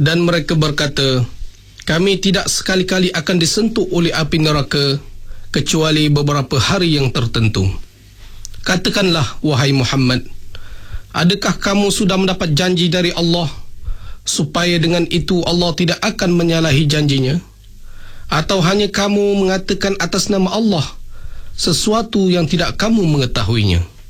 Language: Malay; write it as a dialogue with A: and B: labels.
A: Dan mereka berkata, kami tidak sekali-kali akan disentuh oleh api neraka kecuali beberapa hari yang tertentu. Katakanlah, wahai Muhammad, adakah kamu sudah mendapat janji dari Allah supaya dengan itu Allah tidak akan menyalahi janjinya? Atau hanya kamu mengatakan atas nama Allah sesuatu yang tidak kamu mengetahuinya?